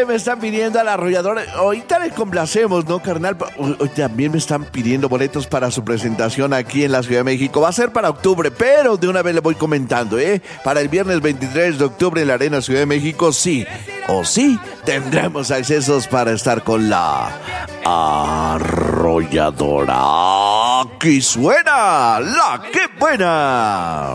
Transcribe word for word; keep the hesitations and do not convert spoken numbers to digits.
Oye, me están pidiendo a la arrolladora. Ahorita les complacemos, ¿no, carnal? Hoy también me están pidiendo boletos para su presentación aquí en la Ciudad de México. Va a ser para octubre, pero de una vez le voy comentando, ¿eh? Para el viernes veintitrés de octubre en la Arena Ciudad de México, sí o sí tendremos accesos para estar con la arrolladora. ¡Aquí suena la que buena!